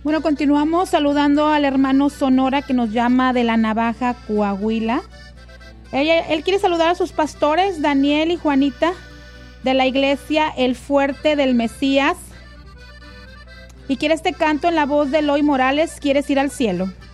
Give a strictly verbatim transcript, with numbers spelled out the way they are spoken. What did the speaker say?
Bueno, continuamos saludando al hermano Sonora que nos llama de la Navaja, Coahuila. Ella, él quiere saludar a sus pastores, Daniel y Juanita, de la iglesia El Fuerte del Mesías. Y quiere este canto en la voz de Eloy Morales, ¿Quieres ir al cielo?